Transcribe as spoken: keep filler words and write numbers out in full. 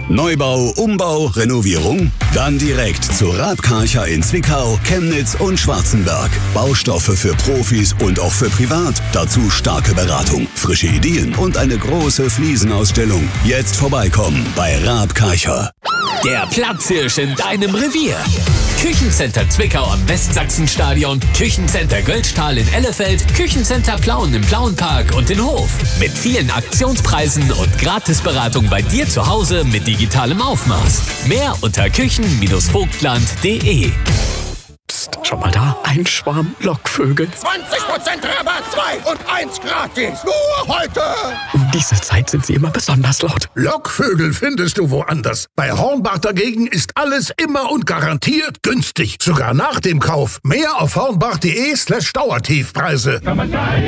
Neubau, Umbau, Renovierung? Dann direkt zu Raab Karcher in Zwickau, Chemnitz und Schwarzenberg. Baustoffe für Profis und auch für privat. Dazu starke Beratung, frische Ideen und eine große Fliesenausstellung. Jetzt vorbeikommen bei Raab Karcher. Der Platzhirsch in deinem Revier. Küchencenter Zwickau am Westsachsenstadion, Küchencenter Göllstahl in Ellefeld, Küchencenter Plauen im Plauenpark und in Hof. Mit vielen Aktionspreisen und Gratisberatung bei dir zu Hause mit digitalem Aufmaß. Mehr unter küchen Bindestrich vogtland punkt de. Psst, schon mal da? Ein Schwarm Lockvögel. zwanzig Prozent Rabatt, zwei und eins gratis. Nur heute. Um diese Zeit sind sie immer besonders laut. Lockvögel findest du woanders. Bei Hornbach dagegen ist alles immer und garantiert günstig. Sogar nach dem Kauf. Mehr auf hornbach punkt de slash Dauertiefpreise.